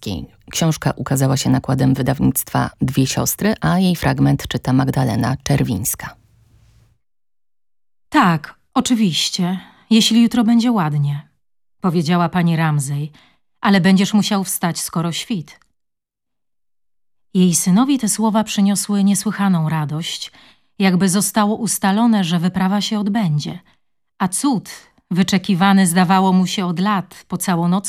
Kowalskiej. Książka ukazała się nakładem wydawnictwa Dwie Siostry, a jej fragment czyta Magdalena Czerwińska. Tak, oczywiście, jeśli jutro będzie ładnie, powiedziała pani Ramsay, ale będziesz musiał wstać, skoro świt. Jej synowi te słowa przyniosły niesłychaną radość, jakby zostało ustalone, że wyprawa się odbędzie, a cud, wyczekiwany zdawało mu się od lat po całonocnym